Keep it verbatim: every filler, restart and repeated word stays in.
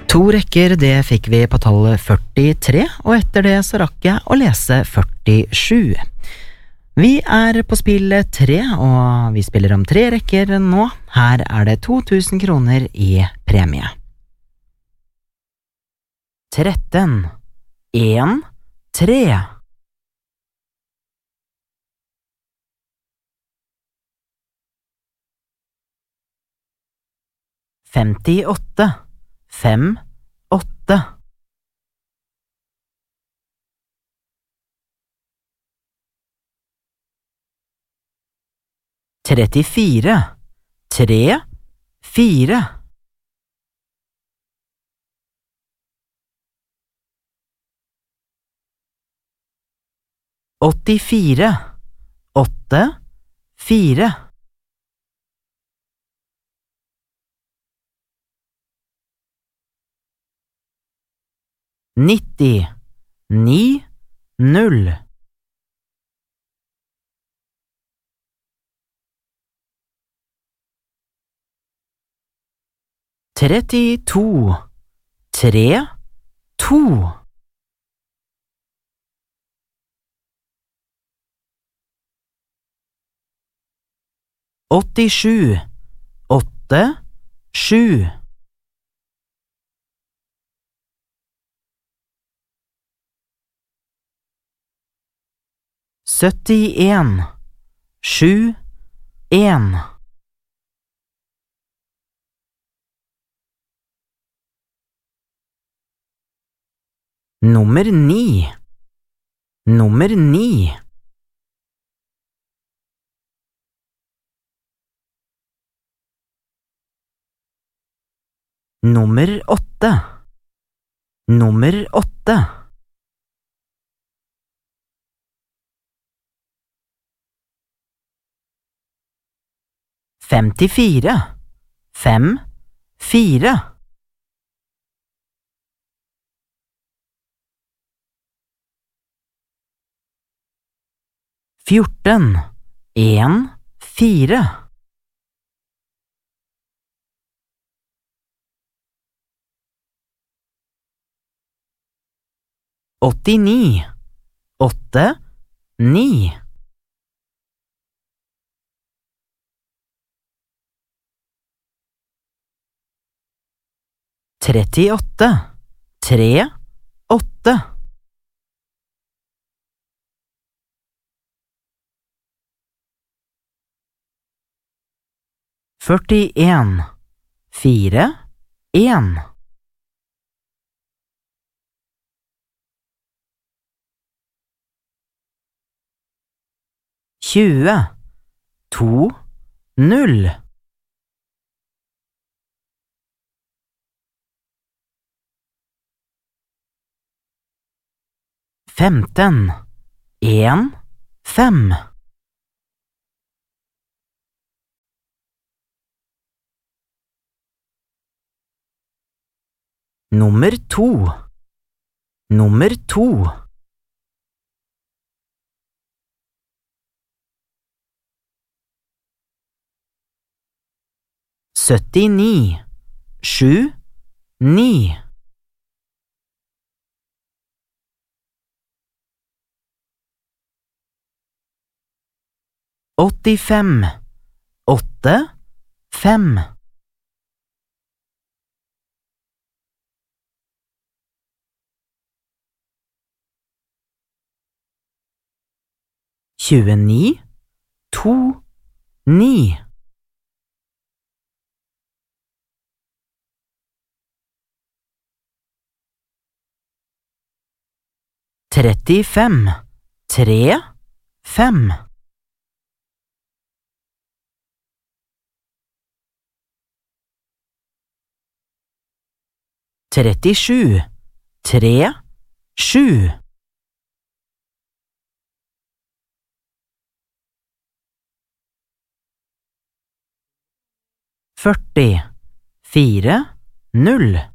To rekker, det fikk vi på tallet førtitre, og etter det så rakk jeg å lese førtisju. Vi er på spill tre, og vi spiller om tre rekker nå. Her er det to tusen kroner i premie. tretten, en, tre. femtiåtte, fem, åtte. trettifire, tre, fire. åttifire, åtte, fire. nitti, ni, null. trettito, tre, to. åttisju, åtte, sju. syttien, sju, en. Nummer ni. Nummer ni. Nummer åtte. Nummer åtte. femtifire, fem, fire. fjorten, en, fire. åttini, åtte, ni. trettiåtte, tre, åtte. førtien, fire, en. tjue, to, null. femten, en, fem. Nummer to. Nummer to. syttini, sju, ni. åttifem, åtte, fem. tjueni, to, ni. trettifem, tre, fem. trettisju, tre, sju. førti, fire, null.